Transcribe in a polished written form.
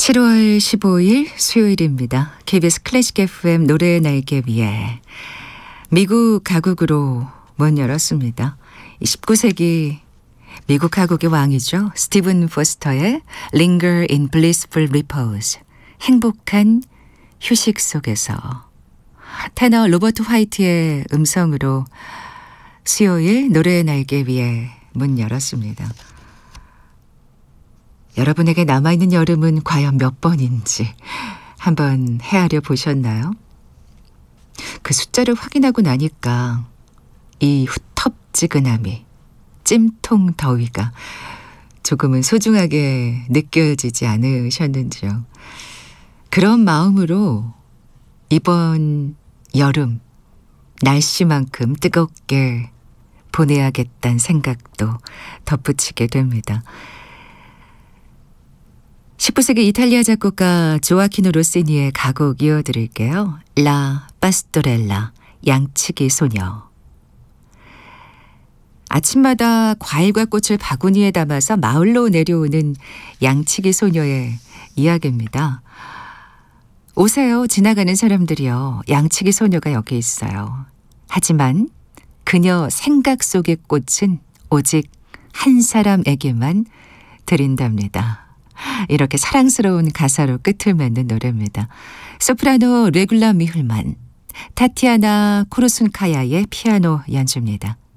7월 15일 수요일입니다. KBS 클래식 FM 노래의 날개 위에 미국 가곡으로 문 열었습니다. 19세기 미국 가곡의 왕이죠. 스티븐 포스터의 Linger in Blissful Repose, 행복한 휴식 속에서, 테너 로버트 화이트의 음성으로 수요일 노래의 날개 위에 문 열었습니다. 여러분에게 남아있는 여름은 과연 몇 번인지 한번 헤아려 보셨나요? 그 숫자를 확인하고 나니까 이 후텁지근함이, 찜통 더위가 조금은 소중하게 느껴지지 않으셨는지요. 그런 마음으로 이번 여름 날씨만큼 뜨겁게 보내야겠다는 생각도 덧붙이게 됩니다. 19세기 이탈리아 작곡가 조아키노 로시니의 가곡 이어드릴게요. 라 파스토렐라, 양치기 소녀. 아침마다 과일과 꽃을 바구니에 담아서 마을로 내려오는 양치기 소녀의 이야기입니다. 오세요, 지나가는 사람들이요. 양치기 소녀가 여기 있어요. 하지만 그녀 생각 속의 꽃은 오직 한 사람에게만 드린답니다. 이렇게 사랑스러운 가사로 끝을 맺는 노래입니다. 소프라노 레굴라 미훌만, 타티아나 코르순카야의 피아노 연주입니다.